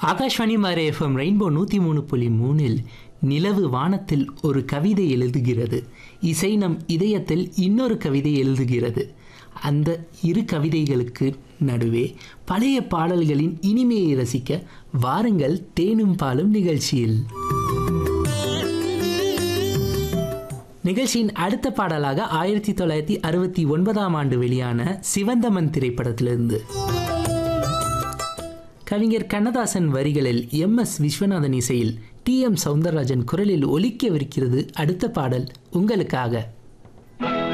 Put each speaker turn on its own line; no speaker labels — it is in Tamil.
ஆகாஷ்வாணி மாரே எஃப்எம் ரெயின்போ 103.3 நிலவு வானத்தில் ஒரு கவிதை எழுதுகிறது, இசை நம் இதயத்தில் இன்னொரு கவிதை எழுதுகிறது. அந்த இரு கவிதைகளுக்கு நடுவே பழைய பாடல்களின் இனிமையை ரசிக்க வாருங்கள் தேனும் பாலும் நிகழ்ச்சியில். நிகழ்ச்சியின் அடுத்த பாடலாக 1969ஆம் ஆண்டு வெளியான சிவந்தமன் திரைப்படத்திலிருந்து கவிஞர் கண்ணதாசன் வரிகளில் MS விஸ்வநாதன் இசையில் TM சௌந்தரராஜன் குரலில் ஒலிக்கவிருக்கிறது அடுத்த பாடல் உங்களுக்காக.